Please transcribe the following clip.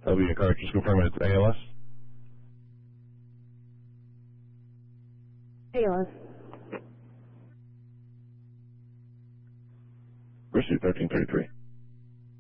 That'll be correct. Just confirm it's ALS. ALS. Pursuit 1333.